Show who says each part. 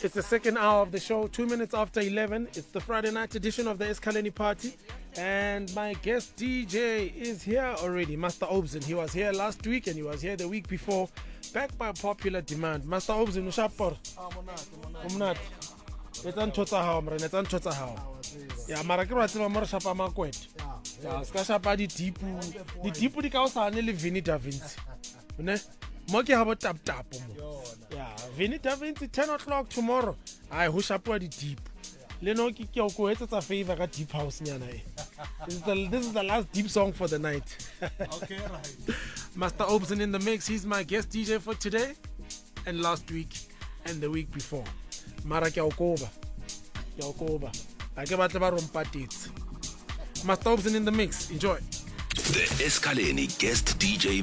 Speaker 1: It's the second hour of the show, 2 minutes after 11. It's the Friday night edition of the Escaleni Party. And my guest DJ is here already, Master Obzen. He was here last week and he was here the week before. Back by popular demand. Master Obzen, ushapor. Umnat. Etan tota hao, mre, etan tota hao. Ya, mara ke ratse ba mo re shapa makwet. Ya, ska shapa di tipu. Di tipu di ka o sa ne le Vinny Da Vinci. Ne? Mo ke ha bo tap tap mo. Yeah, Vinny Da Vinci 10 o'clock tomorrow. Ai ho shapwa di tipu. Le no ke o ko etsa favor ka deep house nyana e. This is the last deep song for the night.
Speaker 2: Okay, right.
Speaker 1: Master Obzen in the mix. He's my guest DJ for today and last week and the week before. Mara ke o koba. I ke batle ba rompatetse. Master Obzen in the mix. Enjoy.
Speaker 3: The Escaleni guest DJ